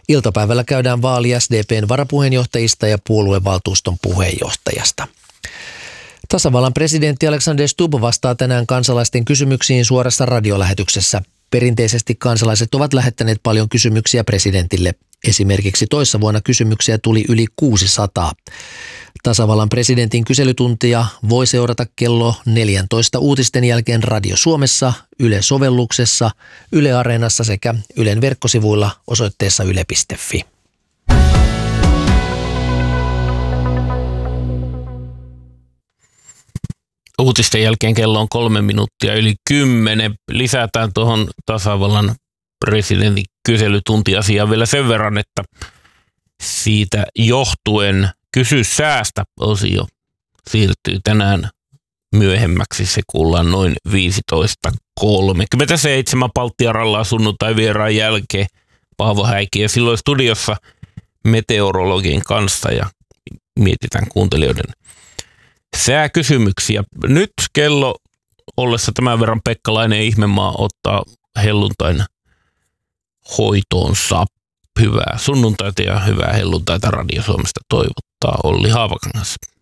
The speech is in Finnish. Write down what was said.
Iltapäivällä käydään vaali SDP:n varapuheenjohtajista ja puoluevaltuuston puheenjohtajasta. Tasavallan presidentti Alexander Stubb vastaa tänään kansalaisten kysymyksiin suorassa radiolähetyksessä. Perinteisesti kansalaiset ovat lähettäneet paljon kysymyksiä presidentille. Esimerkiksi toissa vuonna kysymyksiä tuli yli 600. Tasavallan presidentin kyselytuntia voi seurata kello 14 uutisten jälkeen Radio Suomessa, Yle-sovelluksessa, Yle Areenassa sekä Ylen verkkosivuilla osoitteessa yle.fi. Uutisten jälkeen kello on 3 minuuttia yli 10. Lisätään tuohon tasavallan presidentin kyselytuntiasiaan vielä sen verran, että siitä johtuen Kysy säästä -osio siirtyy tänään myöhemmäksi. Se kuullaan noin 15.37 Baltia Rallaa sunnuntai vieraan jälkeen. Paavo Häikiö silloin studiossa meteorologin kanssa ja mietitään kuuntelijoiden sääkysymyksiä. Nyt kello ollessa tämän verran Pekkalainen Ihmemaa ottaa helluntain hoitoonsa. Hyvää sunnuntaita ja hyvää helluntaita Radio Suomesta toivottaa Olli Haavakangas.